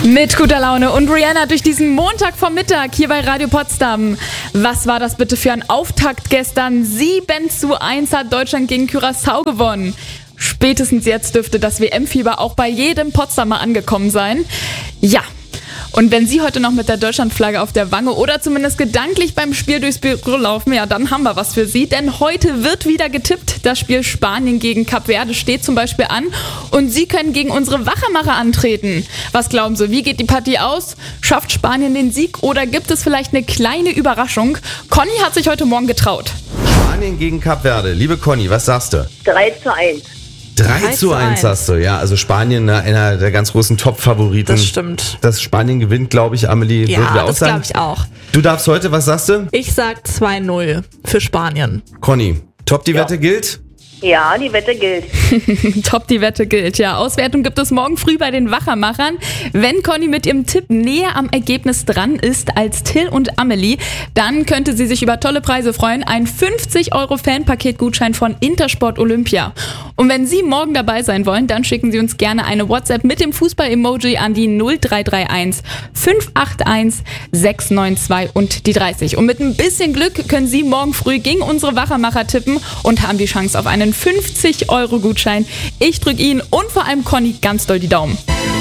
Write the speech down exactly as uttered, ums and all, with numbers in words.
Mit guter Laune und Rihanna durch diesen Montagvormittag hier bei Radio Potsdam. Was war das bitte für ein Auftakt gestern? sieben zu eins hat Deutschland gegen Curaçao gewonnen. Spätestens jetzt dürfte das W M-Fieber auch bei jedem Potsdamer angekommen sein. Ja. Und wenn Sie heute noch mit der Deutschlandflagge auf der Wange oder zumindest gedanklich beim Spiel durchs Büro laufen, ja, dann haben wir was für Sie. Denn heute wird wieder getippt. Das Spiel Spanien gegen Kap Verde steht zum Beispiel an. Und Sie können gegen unsere Wachermacher antreten. Was glauben Sie, wie geht die Partie aus? Schafft Spanien den Sieg oder gibt es vielleicht eine kleine Überraschung? Conny hat sich heute Morgen getraut. Spanien gegen Kap Verde. Liebe Conny, was sagst du? drei zu eins. drei zu eins sagst du, ja. Also Spanien, einer der ganz großen Top-Favoriten. Das stimmt. Dass Spanien gewinnt, glaube ich, Amelie, Ja, würden wir auch das sagen. glaube ich auch. Du darfst heute, was sagst du? Ich sag zwei null für Spanien. Conny, top, die Ja. Wette gilt? Ja, die Wette gilt. Top, die Wette gilt. Ja, Auswertung gibt es morgen früh bei den Wachermachern. Wenn Conny mit ihrem Tipp näher am Ergebnis dran ist als Till und Amelie, dann könnte sie sich über tolle Preise freuen. Ein fünfzig Euro Fanpaket-Gutschein von Intersport Olympia. Und wenn Sie morgen dabei sein wollen, dann schicken Sie uns gerne eine WhatsApp mit dem Fußball-Emoji an die null drei drei eins fünf acht eins sechs neun zwei und die dreißig. Und mit ein bisschen Glück können Sie morgen früh gegen unsere Wachermacher tippen und haben die Chance auf einen fünfzig Euro Gutschein. Ich drücke Ihnen und vor allem Conny ganz doll die Daumen.